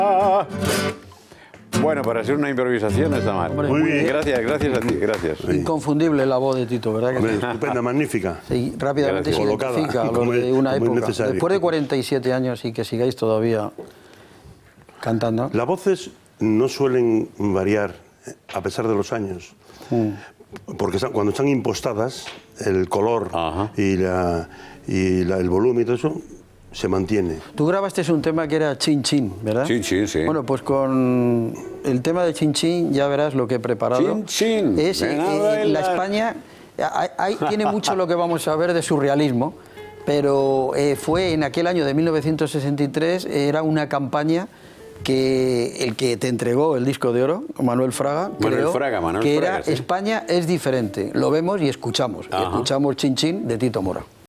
Bueno, para ser una improvisación no está mal. Hombre, muy bien. Gracias a ti, gracias. Inconfundible la voz de Tito, ¿verdad? Hombre, estupenda, magnífica. Sí, rápidamente se Colocada, identifica lo como de es- una como es época. necesario. Después de 47 años y que sigáis todavía cantando. Las voces no suelen variar a pesar de los años, porque cuando están impostadas, el color Ajá. el volumen y todo eso se mantiene. Tú grabaste un tema que era Chin Chin, ¿verdad? Chin Chin, sí. Bueno, pues con el tema de Chin Chin ya verás lo que he preparado. Chin Chin, Es ven a la bailar. España, tiene mucho lo que vamos a ver de surrealismo, pero fue en aquel año de 1963, era una campaña que el que te entregó el disco de oro, Manuel Fraga, Manuel creó, Fraga, que Fraga, era sí. España es diferente. Lo vemos y escuchamos. Ajá. Escuchamos Chin Chin de Tito Mora.